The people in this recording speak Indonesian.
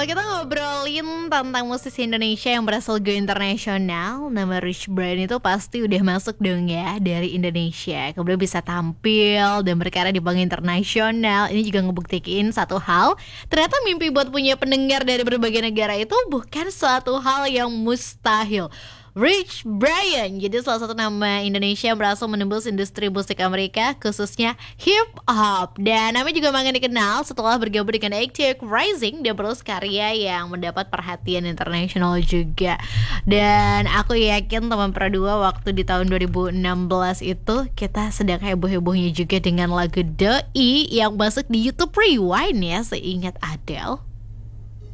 Kalau kita ngobrolin tentang musisi Indonesia yang berasal go internasional, nama Rich Brian itu pasti udah masuk dong ya dari Indonesia. Kemudian bisa tampil dan berkarya di bank internasional. Ini juga ngebuktiin satu hal, ternyata mimpi buat punya pendengar dari berbagai negara itu bukan suatu hal yang mustahil. Rich Brian jadi salah satu nama Indonesia yang berhasil menembus industri musik Amerika, khususnya hip hop. Dan namanya juga makin dikenal setelah bergabung dengan ATX Rising dan terus karya yang mendapat perhatian internasional juga. Dan aku yakin teman Pradua waktu di tahun 2016 itu kita sedang heboh-hebohnya juga dengan lagu Doi yang masuk di YouTube Rewind ya, seingat Adele.